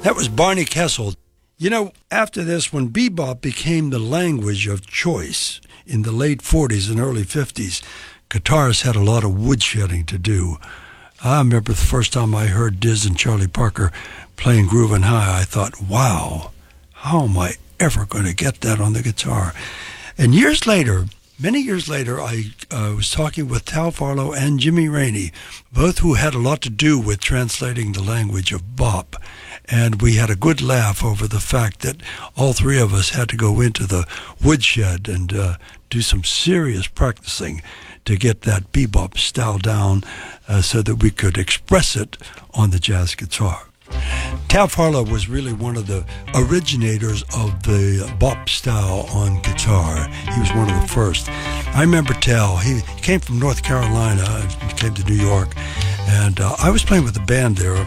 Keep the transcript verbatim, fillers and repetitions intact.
That was Barney Kessel. You know, after this, when bebop became the language of choice in the late forties and early fifties, guitarists had a lot of woodshedding to do. I remember the first time I heard Diz and Charlie Parker playing Groovin' High, I thought, wow, how am I ever going to get that on the guitar? And years later, many years later, I uh, was talking with Tal Farlow and Jimmy Rainey, both who had a lot to do with translating the language of bop. And we had a good laugh over the fact that all three of us had to go into the woodshed and uh, do some serious practicing to get that bebop style down uh, so that we could express it on the jazz guitar. Tal Farlow was really one of the originators of the bop style on guitar. He was one of the first. I remember Tal. He came from North Carolina, came to New York, and uh, I was playing with a band there.